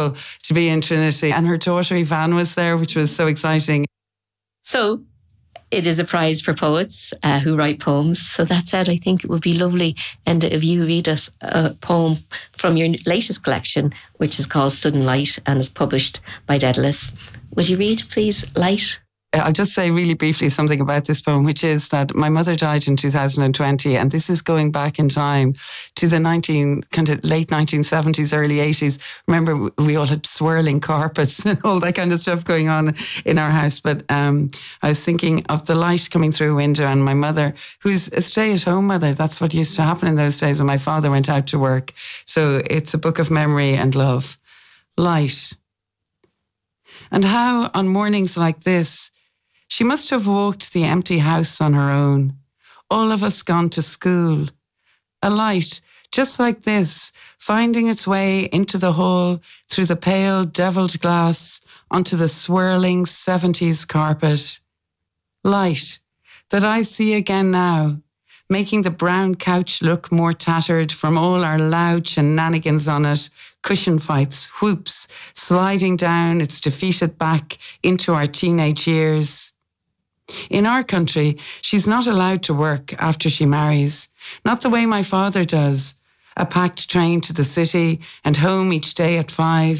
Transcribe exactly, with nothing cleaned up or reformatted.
wonderful to be in Trinity. And her daughter Yvonne was there, which was so exciting. So it is a prize for poets uh, who write poems. So that said, I think it would be lovely, and if you read us a poem from your latest collection, which is called Sudden Light and is published by Daedalus. Would you read, please, Light? I'll just say really briefly something about this poem, which is that my mother died in two thousand twenty, and this is going back in time to the nineteen kind of late nineteen seventies, early eighties. Remember, we all had swirling carpets and all that kind of stuff going on in our house. But um, I was thinking of the light coming through a window, and my mother, who's a stay-at-home mother, that's what used to happen in those days, and my father went out to work. So it's a book of memory and love. Light. And how on mornings like this, she must have walked the empty house on her own, all of us gone to school. A light, just like this, finding its way into the hall through the pale devilled glass onto the swirling seventies carpet. Light that I see again now, making the brown couch look more tattered from all our loud shenanigans on it, cushion fights, whoops, sliding down its defeated back into our teenage years. In our country, she's not allowed to work after she marries, not the way my father does. A packed train to the city and home each day at five.